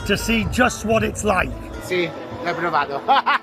to see just what it's like. Sì, l'ho provato.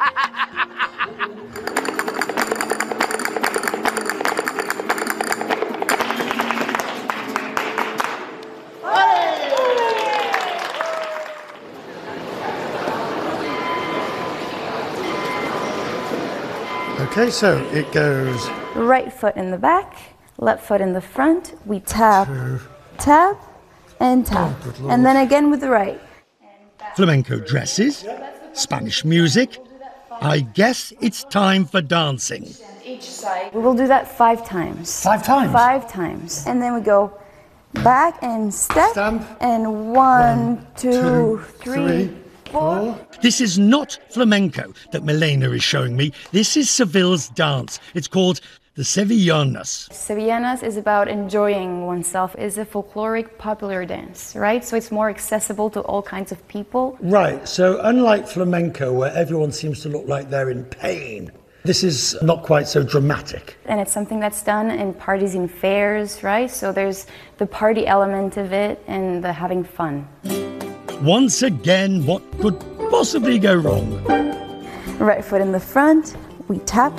Okay, so it goes Right foot in the back, left foot in the front. We tap, tap, and tap. Oh, good Lord. And then again with the right. flamenco dresses, Spanish music. I guess it's time for dancing. Each side. We will do that 5 times. 5 times? 5 times. And then we go back and step. Stamp. And 1, 2, 3, 4. This is not flamenco that Milena is showing me. This is Seville's dance. It's called the Sevillanas. Sevillanas is about enjoying oneself. It's a folkloric popular dance, right? So it's more accessible to all kinds of people. Right, so unlike flamenco, where everyone seems to look like they're in pain, this is not quite so dramatic. And it's something that's done in parties and fairs, right? So there's the party element of it and the having fun. Once again, what could possibly go wrong? Right foot in the front, we tap.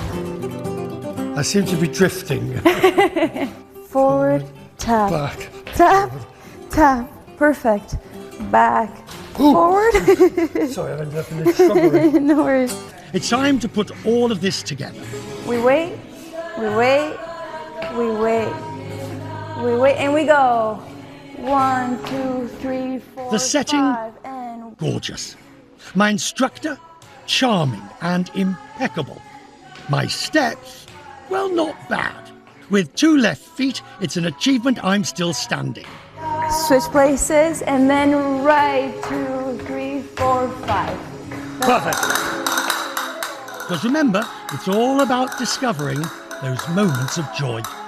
I seem to be drifting. Forward, tap, Back. tap, tap. Perfect. Back, forward. Sorry, I've ended up in this shrubbery. No worries. It's time to put all of this together. We wait, we wait, we wait, we wait, and we go. 1, 2, 3, 4, The setting? 5, and Gorgeous. My instructor? Charming and impeccable. My steps? Well, not bad. With 2 left feet, it's an achievement I'm still standing. switch places, and then right, 2, 3, 4, 5. Perfect. Because remember, it's all about discovering those moments of joy.